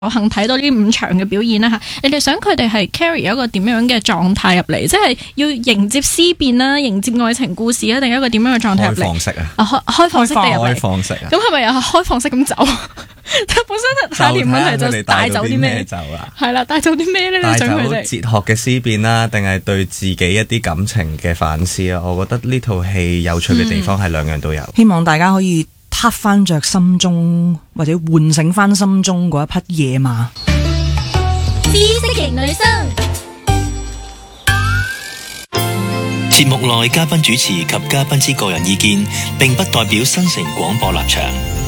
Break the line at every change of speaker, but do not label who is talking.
有幸睇到呢5場嘅表演啦嚇，你哋想佢哋係 carry 一個點樣嘅狀態入嚟？即係要迎接思辨啦，迎接愛情故事啊，定係一個點樣嘅狀態入嚟？
開放式啊！
開放式地入嚟。
開放式啊！
咁係咪又係開放式咁走？本身下條問題就帶走啲咩？係啦，帶走啲咩咧？你想佢哋
哲學嘅思辨啦，定係對自己一啲感情嘅反思啊？我覺得呢套戲有趣嘅地方係兩樣都有。
希望大家可以撻翻着心中或者喚醒翻心中嗰一匹野馬。
知識型女生
節目內嘉賓主持及嘉賓之個人意見，並不代表新城廣播立場。